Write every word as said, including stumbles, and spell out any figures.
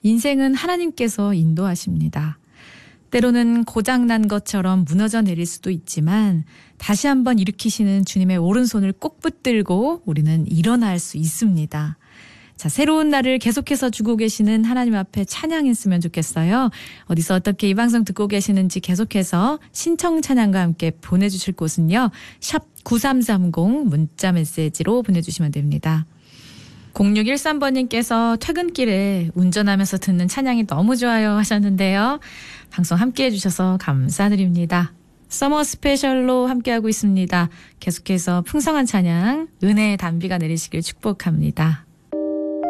인생은 하나님께서 인도하십니다. 때로는 고장난 것처럼 무너져 내릴 수도 있지만 다시 한번 일으키시는 주님의 오른손을 꼭 붙들고 우리는 일어날 수 있습니다. 자, 새로운 날을 계속해서 주고 계시는 하나님 앞에 찬양했으면 좋겠어요. 어디서 어떻게 이 방송 듣고 계시는지 계속해서 신청 찬양과 함께 보내주실 곳은요. 샵 구삼삼공 문자 메시지로 보내주시면 됩니다. 공육일삼 번님께서 퇴근길에 운전하면서 듣는 찬양이 너무 좋아요 하셨는데요. 방송 함께해 주셔서 감사드립니다. 서머 스페셜로 함께하고 있습니다. 계속해서 풍성한 찬양, 은혜의 단비가 내리시길 축복합니다.